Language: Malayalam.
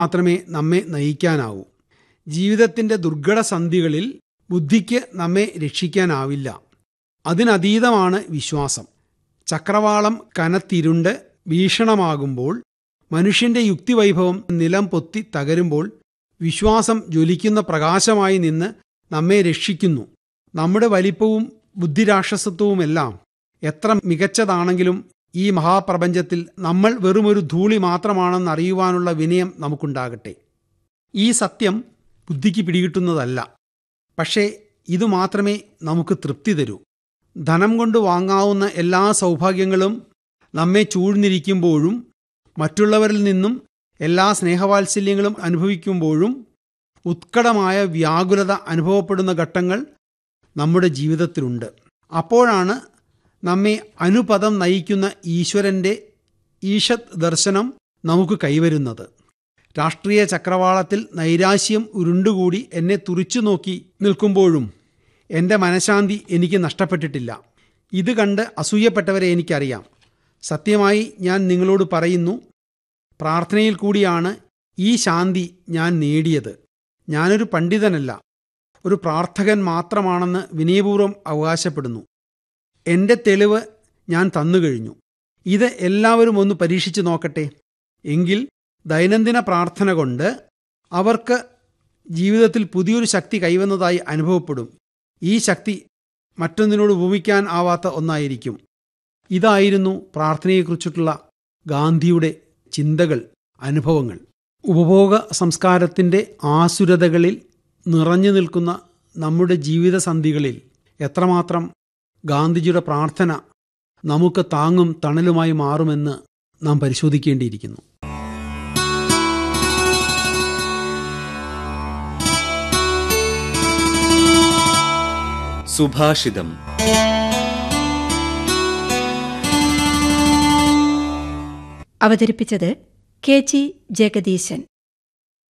മാത്രമേ നമ്മെ നയിക്കാനാവൂ. ജീവിതത്തിൻ്റെ ദുർഘടസന്ധികളിൽ ബുദ്ധിക്ക് നമ്മെ രക്ഷിക്കാനാവില്ല. അതിനതീതമാണ് വിശ്വാസം. ചക്രവാളം കനത്തിരുണ്ട് ഭീഷണമാകുമ്പോൾ, മനുഷ്യൻ്റെ യുക്തിവൈഭവം നിലം പൊത്തി തകരുമ്പോൾ വിശ്വാസം ജ്വലിക്കുന്ന പ്രകാശമായി നിന്ന് നമ്മെ രക്ഷിക്കുന്നു. നമ്മുടെ വലിപ്പവും ബുദ്ധിരാക്ഷസത്വവുമെല്ലാം എത്ര മികച്ചതാണെങ്കിലും ഈ മഹാപ്രപഞ്ചത്തിൽ നമ്മൾ വെറുമൊരു ധൂളി മാത്രമാണെന്നറിയുവാനുള്ള വിനയം നമുക്കുണ്ടാകട്ടെ. ഈ സത്യം ബുദ്ധിക്ക് പിടികിട്ടുന്നതല്ല. പക്ഷേ ഇതുമാത്രമേ നമുക്ക് തൃപ്തി തരൂ. ധനം കൊണ്ട് വാങ്ങാവുന്ന എല്ലാ സൗഭാഗ്യങ്ങളും നമ്മെ ചൂഴ്ന്നിരിക്കുമ്പോഴും, മറ്റുള്ളവരിൽ നിന്നും എല്ലാ സ്നേഹവാത്സല്യങ്ങളും അനുഭവിക്കുമ്പോഴും ഉത്കടമായ വ്യാകുലത അനുഭവപ്പെടുന്ന ഘട്ടങ്ങൾ നമ്മുടെ ജീവിതത്തിലുണ്ട്. അപ്പോഴാണ് നമ്മെ അനുപദം നയിക്കുന്ന ഈശ്വരൻ്റെ ഈശത് ദർശനം നമുക്ക് കൈവരുന്നത്. രാഷ്ട്രീയ ചക്രവാളത്തിൽ നൈരാശ്യം ഉരുണ്ടുകൂടി എന്നെ തുറിച്ചു നോക്കി നിൽക്കുമ്പോഴും എൻ്റെ മനഃശാന്തി എനിക്ക് നഷ്ടപ്പെട്ടിട്ടില്ല. ഇത് കണ്ട് അസൂയപ്പെട്ടവരെ എനിക്കറിയാം. സത്യമായി ഞാൻ നിങ്ങളോട് പറയുന്നു, പ്രാർത്ഥനയിൽ കൂടിയാണ് ഈ ശാന്തി ഞാൻ നേടിയത്. ഞാനൊരു പണ്ഡിതനല്ല, ഒരു പ്രാർത്ഥകൻ മാത്രമാണെന്ന് വിനയപൂർവ്വം അവകാശപ്പെടുന്നു. എൻ്റെ തെളിവ് ഞാൻ തന്നുകഴിഞ്ഞു. ഇത് എല്ലാവരും ഒന്ന് പരീക്ഷിച്ചു നോക്കട്ടെ. എങ്കിൽ ദൈനംദിന പ്രാർത്ഥന കൊണ്ട് അവർക്ക് ജീവിതത്തിൽ പുതിയൊരു ശക്തി കൈവന്നതായി അനുഭവപ്പെടും. ഈ ശക്തി മറ്റൊന്നിനോട് ഉപമിക്കാൻ ആവാത്ത ഒന്നായിരിക്കും. ഇതായിരുന്നു പ്രാർത്ഥനയെക്കുറിച്ചിട്ടുള്ള ഗാന്ധിയുടെ ചിന്തകൾ, അനുഭവങ്ങൾ. ഉപഭോഗ സംസ്കാരത്തിൻ്റെ ആസുരതകളിൽ നിറഞ്ഞു നിൽക്കുന്ന നമ്മുടെ ജീവിതസന്ധികളിൽ എത്രമാത്രം ഗാന്ധിജിയുടെ പ്രാർത്ഥന നമുക്ക് താങ്ങും തണലുമായി മാറുമെന്ന് നാം പരിശോധിക്കേണ്ടിയിരിക്കുന്നു. സുഭാഷിതം. അവതരിപ്പിച്ചത് കെ ജി ജഗദീശൻ.